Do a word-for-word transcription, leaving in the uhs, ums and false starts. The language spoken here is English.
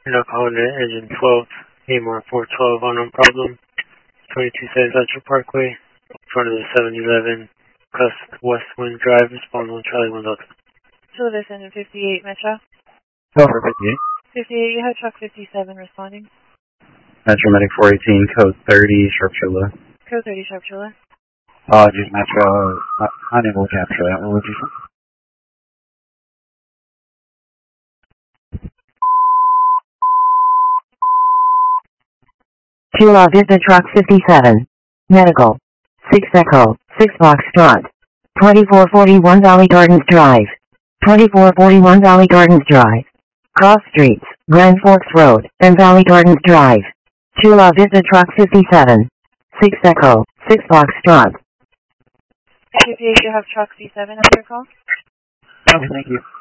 You're now calling it engine twelve, A M R four twelve, unknown problem, twenty-two South Central Parkway, in front of the seven eleven, Cusp Westwind Drive, respond on Charlie one Delta. Service engine fifty-eight, Metro. Over fifty-eight. fifty-eight, you have truck fifty-seven responding. Metro Medic four eighteen, code thirty, Sharpshooter. Code thirty, Sharpshooter. Apologies, Metro, uh, unable to capture that. What would you say? Chula Vista Truck fifty-seven. Medical. six Echo, six Foxtrot. twenty-four forty-one Valley Gardens Drive. twenty-four forty-one Valley Gardens Drive. Cross Streets, Grand Forks Road, and Valley Gardens Drive. Chula Vista Truck fifty-seven. six Echo, six Foxtrot. fifty-eight, you have truck C seven after your call. Okay, thank you.